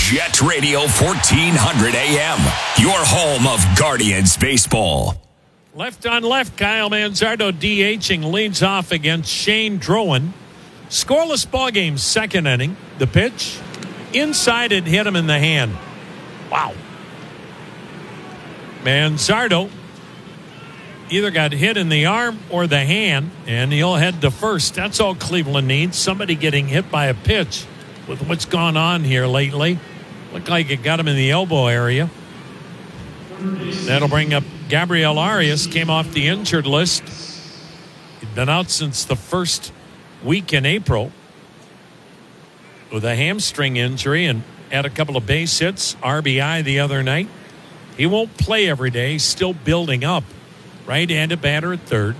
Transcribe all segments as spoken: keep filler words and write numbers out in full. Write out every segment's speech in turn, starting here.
Jet Radio fourteen hundred A M, your home of Guardians baseball. Left on left, Kyle Manzardo DHing leads off against Shane Drowan. Scoreless ball game, second inning. The pitch, inside, it hit him in the hand. Wow. Manzardo either got hit in the arm or the hand, and he'll head to first. That's all Cleveland needs, somebody getting hit by a pitch with what's gone on here lately. Looked like it got him in the elbow area. That'll bring up Gabriel Arias, came off the injured list. He'd been out since the first week in April with a hamstring injury and had a couple of base hits, R B I the other night. He won't play every day. He's still building up. Right-handed batter at third.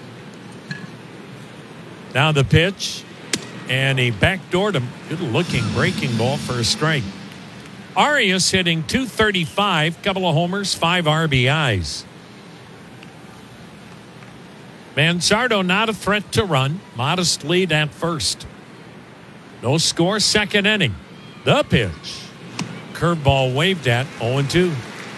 Now the pitch, and he backdoored him. Good-looking breaking ball for a strike. Arias hitting two thirty-five, couple of homers, five R B Is. Manzardo not a threat to run. Modest lead at first. No score, second inning. The pitch. Curveball waved at, oh two.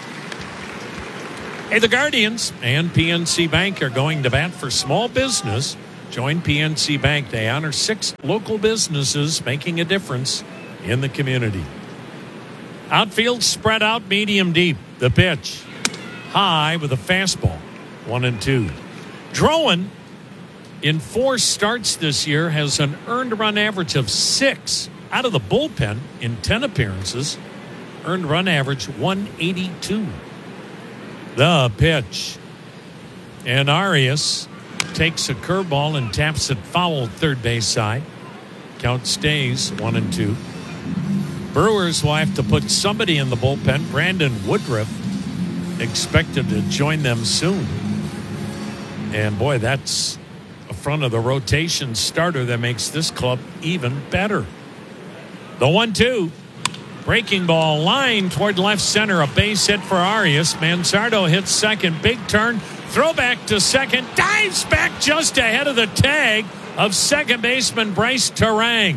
Hey, the Guardians and P N C Bank are going to bat for small business. Join P N C Bank. They honor six local businesses making a difference in the community. Outfield spread out, medium deep. The pitch. High with a fastball. One and two. Drowan, in four starts this year, has an earned run average of six. Out of the bullpen in ten appearances. Earned run average one eighty-two. The pitch. And Arias takes a curveball and taps it foul third base side. Count stays one and two. Brewers will have to put somebody in the bullpen. Brandon Woodruff expected to join them soon. And boy, that's a front of the rotation starter that makes this club even better. The one two. Breaking ball line toward left center. A base hit for Arias. Manzardo hits second. Big turn. Throw back to second. Dives back just ahead of the tag of second baseman Bryce Terang.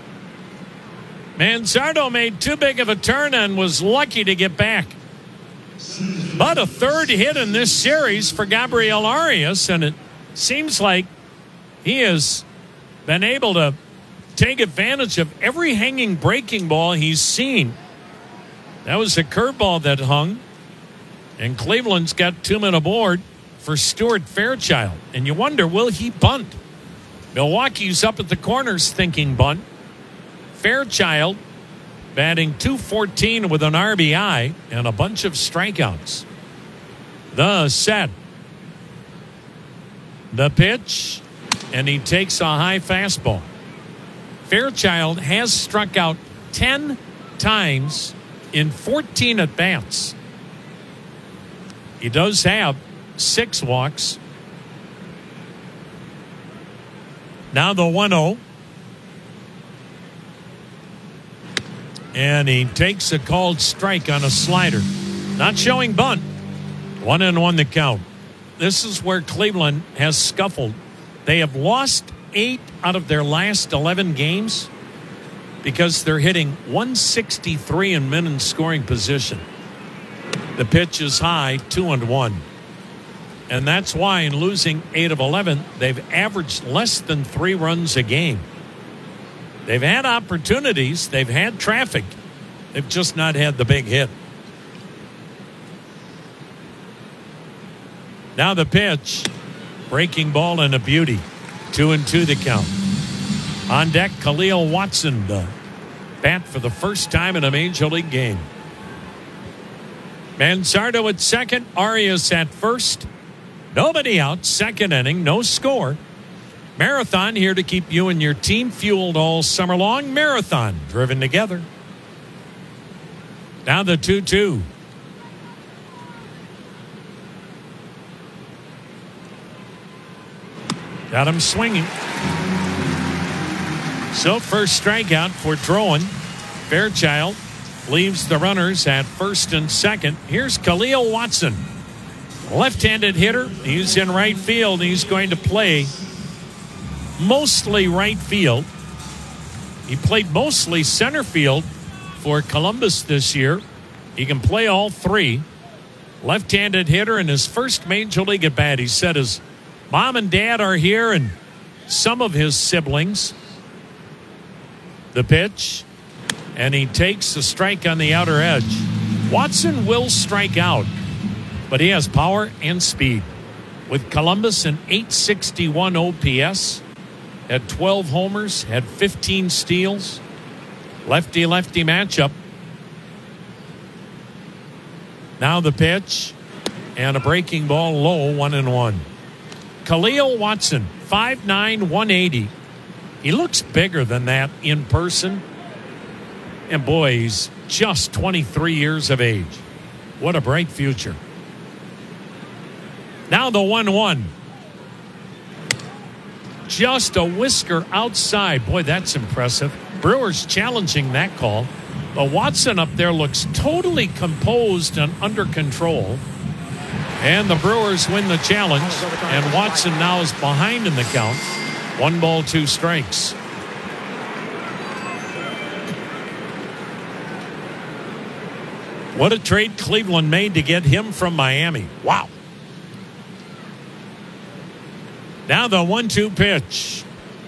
Manzardo made too big of a turn and was lucky to get back. But a third hit in this series for Gabriel Arias, and it seems like he has been able to take advantage of every hanging breaking ball he's seen. That was a curveball that hung, and Cleveland's got two men aboard for Stuart Fairchild. And you wonder, will he bunt? Milwaukee's up at the corners thinking bunt. Fairchild batting two fourteen with an R B I and a bunch of strikeouts. The set. The pitch, and he takes a high fastball. Fairchild has struck out ten times in fourteen at-bats. He does have six walks. Now the one oh. And he takes a called strike on a slider. Not showing bunt. One and one the count. This is where Cleveland has scuffled. They have lost eight out of their last eleven games because they're hitting one sixty-three in men in scoring position. The pitch is high, two and one. And that's why in losing eight of eleven, they've averaged less than three runs a game. They've had opportunities. They've had traffic. They've just not had the big hit. Now the pitch. Breaking ball and a beauty. Two and two the count. On deck, Khalil Watson to bat for the first time in a major league game. Manzardo at second. Arias at first. Nobody out. Second inning. No score. Marathon here to keep you and your team fueled all summer long. Marathon driven together. Now the two two. Got him swinging. So first strikeout for Drowan. Fairchild leaves the runners at first and second. Here's Khalil Watson. Left-handed hitter. He's in right field. He's going to play mostly right field. He played mostly center field for Columbus this year. He can play all three. Left-handed hitter in his first major league at bat. He said his mom and dad are here and some of his siblings. The pitch, and he takes the strike on the outer edge. Watson will strike out, but he has power and speed. With Columbus, an eight sixty-one O P S, had twelve homers, had fifteen steals. Lefty-lefty matchup. Now the pitch, and a breaking ball low, one and one. Khalil Watson, five nine, one eighty. He looks bigger than that in person. And boy, he's just twenty-three years of age. What a bright future. Now the one one. Just a whisker outside. Boy, that's impressive. Brewers challenging that call. But Watson up there looks totally composed and under control. And the Brewers win the challenge. And Watson now is behind in the count. One ball, two strikes. What a trade Cleveland made to get him from Miami. Wow. Now the one two pitch.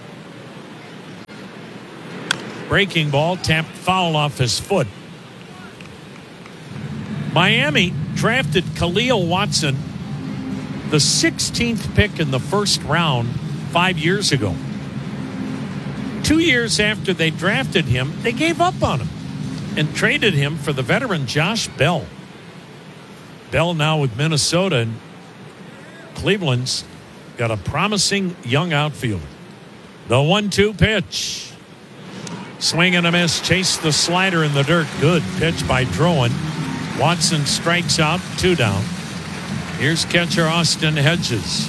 Breaking ball, tapped foul off his foot. Miami drafted Khalil Watson, the sixteenth pick in the first round, five years ago. Two years after they drafted him, they gave up on him and traded him for the veteran Josh Bell. Bell now with Minnesota, and Cleveland's got a promising young outfielder. The one two pitch. Swing and a miss. Chase the slider in the dirt. Good pitch by Drowan. Watson strikes out. Two down. Here's catcher Austin Hedges.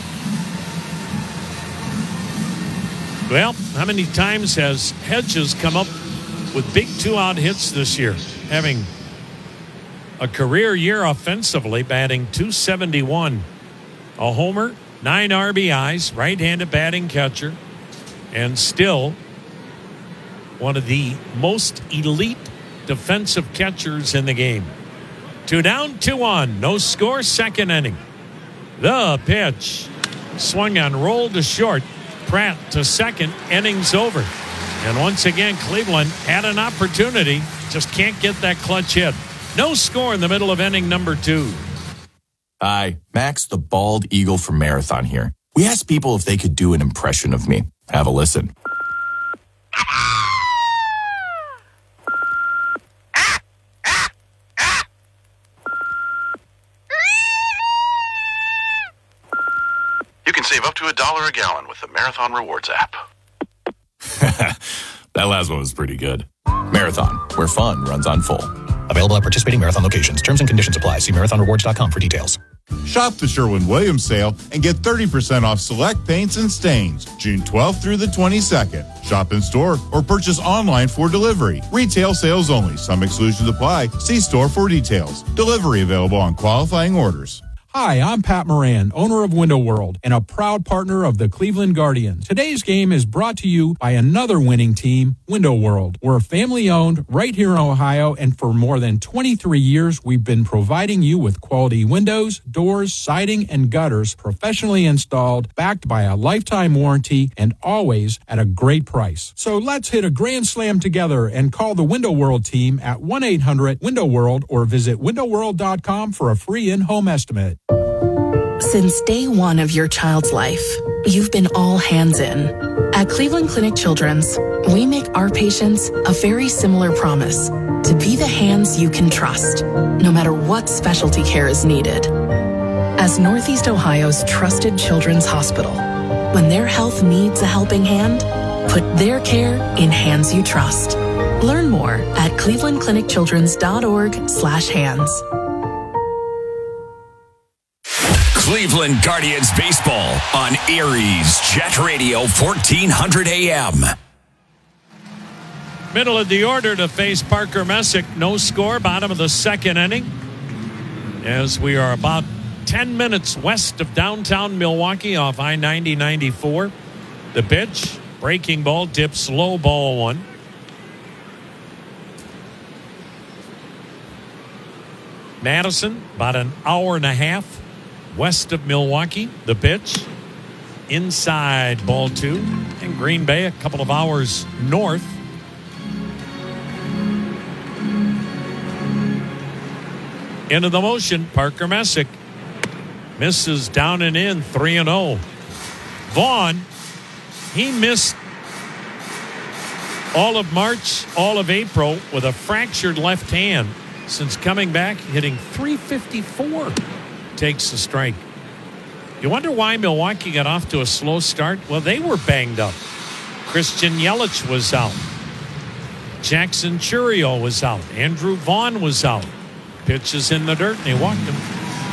Well, how many times has Hedges come up with big two-out hits this year? Having a career year offensively, batting two seventy-one. A homer, nine R B Is, right-handed batting catcher, and still one of the most elite defensive catchers in the game. Two down, two on. No score, second inning. The pitch. Swung on, rolled to short. Pratt to second. Innings over. And once again, Cleveland had an opportunity. Just can't get that clutch hit. No score in the middle of inning number two. Hi, Max the Bald Eagle from Marathon here. We asked people if they could do an impression of me. Have a listen. You can save up to a dollar a gallon with the Marathon Rewards app. That last one was pretty good. Marathon, where fun runs on full. Available at participating Marathon locations. Terms and conditions apply. See marathon rewards dot com for details. Shop the Sherwin-Williams sale and get thirty percent off select paints and stains. June twelfth through the twenty-second. Shop in store or purchase online for delivery. Retail sales only. Some exclusions apply. See store for details. Delivery available on qualifying orders. Hi, I'm Pat Moran, owner of Window World and a proud partner of the Cleveland Guardians. Today's game is brought to you by another winning team, Window World. We're family-owned right here in Ohio, and for more than twenty-three years, we've been providing you with quality windows, doors, siding, and gutters professionally installed, backed by a lifetime warranty, and always at a great price. So let's hit a grand slam together and call the Window World team at one eight hundred window world or visit window world dot com for a free in-home estimate. Since day one of your child's life, you've been all hands in. At Cleveland Clinic Children's, we make our patients a very similar promise to be the hands you can trust, no matter what specialty care is needed. As Northeast Ohio's trusted children's hospital, when their health needs a helping hand, put their care in hands you trust. Learn more at cleveland clinic children's dot org slash hands. Cleveland Guardians baseball on Erie's Jet Radio fourteen hundred A M. Middle of the order to face Parker Messick. No score, bottom of the second inning. As we are about ten minutes west of downtown Milwaukee off I ninety ninety-four. The pitch, breaking ball, tips low, ball one. Madison, about an hour and a half west of Milwaukee. The pitch inside ball two. And Green Bay, a couple of hours north. Into the motion, Parker Messick misses down and in, three and oh. Vaughn, he missed all of March, all of April with a fractured left hand. Since coming back, hitting three fifty-four, takes the strike. You wonder why Milwaukee got off to a slow start? Well, they were banged up. Christian Yelich was out. Jackson Chourio was out. Andrew Vaughn was out. Pitches in the dirt, and they walked him.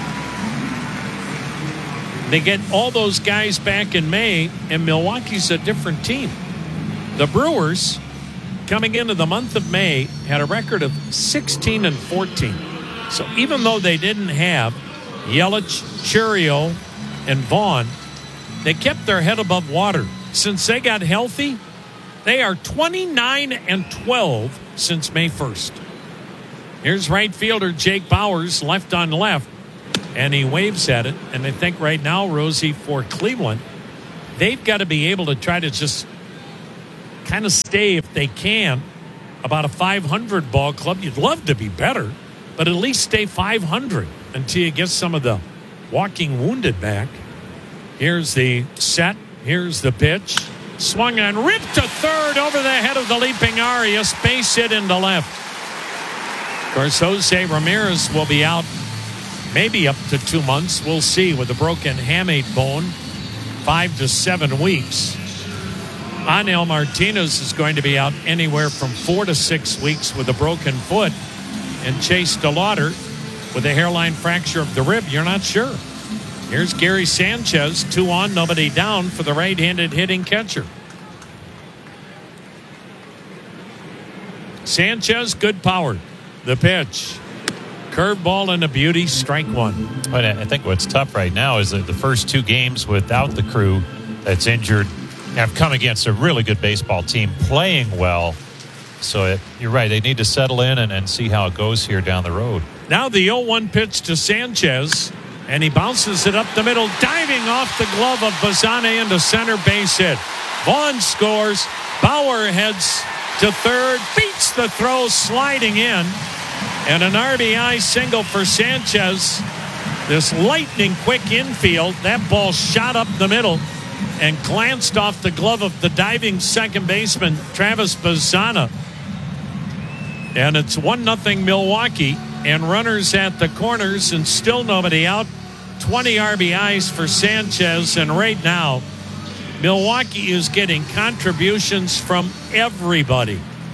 They get all those guys back in May, and Milwaukee's a different team. The Brewers, coming into the month of May, had a record of sixteen and fourteen. So even though they didn't have Yelich, Chourio, and Vaughn, they kept their head above water. Since they got healthy, they are twenty-nine and twelve since May first. Here's right fielder Jake Bauers, left on left, and he waves at it. And I think right now, Rosie, for Cleveland, they've got to be able to try to just kind of stay, if they can, about a five hundred ball club. You'd love to be better, but at least stay five hundred until you get some of the walking wounded back. Here's the set. Here's the pitch. Swung and ripped to third over the head of the leaping Arias. Base hit into left. Of course, Jose Ramirez will be out maybe up to two months. We'll see, with a broken hamate bone, five to seven weeks. Angel Martinez is going to be out anywhere from four to six weeks with a broken foot. And Chase DeLauder with a hairline fracture of the rib. You're not sure. Here's Gary Sanchez, two on, nobody down for the right-handed hitting catcher. Sanchez, good power. The pitch. Curveball and a beauty, strike one. But I think what's tough right now is that the first two games without the crew that's injured have come against a really good baseball team playing well. So it, you're right, they need to settle in and, and see how it goes here down the road. Now the oh one pitch to Sanchez, and he bounces it up the middle, diving off the glove of Bazzana into center, base hit. Vaughn scores. Bauer heads to third, beats the throw, sliding in. And an R B I single for Sanchez. This lightning quick infield. That ball shot up the middle and glanced off the glove of the diving second baseman, Travis Bazzana. And it's one nothing Milwaukee, and runners at the corners and still nobody out. twenty R B Is for Sanchez, and right now Milwaukee is getting contributions from everybody.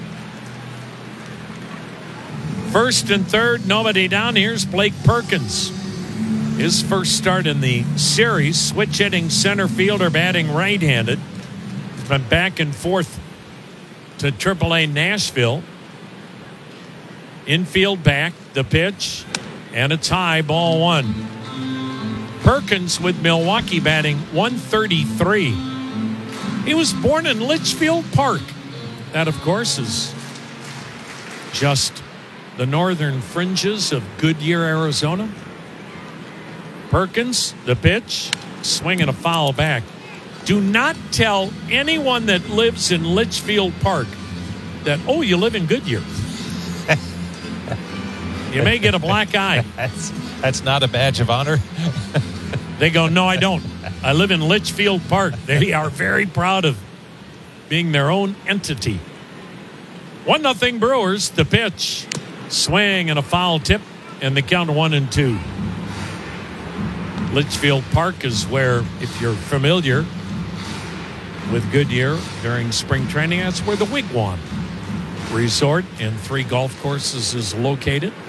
First and third, nobody down. Here's Blake Perkins. His first start in the series, switch hitting center fielder, batting right-handed. He's been back and forth to triple A Nashville. Infield back, the pitch, and it's high, ball one. Perkins with Milwaukee batting one thirty-three. He was born in Litchfield Park. That, of course, is just the northern fringes of Goodyear, Arizona. Perkins, the pitch, swinging a foul back. Do not tell anyone that lives in Litchfield Park that, oh, you live in Goodyear. You may get a black eye. That's, that's not a badge of honor. They go, no, I don't. I live in Litchfield Park. They are very proud of being their own entity. One nothing Brewers, the pitch. Swing and a foul tip, and the count one and two. Litchfield Park is where, if you're familiar with Goodyear during spring training, that's where the Wigwam Resort and three golf courses is located.